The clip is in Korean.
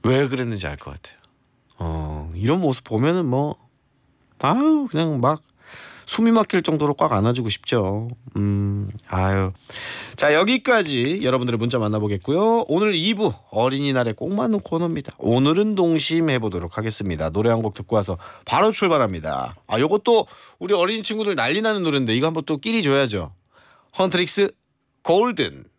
왜 그랬는지 알 것 같아요. 이런 모습 보면은 뭐 아유 그냥 막 숨이 막힐 정도로 꽉 안아주고 싶죠. 아유. 자, 여기까지 여러분들의 문자 만나보겠고요. 오늘 2부 어린이날에 꼭 맞는 코너입니다. 오늘은 동심 해보도록 하겠습니다. 노래 한 곡 듣고 와서 바로 출발합니다. 아, 요것도 우리 어린이 친구들 난리 나는 노래인데 이거 한번 또 끼리 줘야죠. 헌트릭스 골든.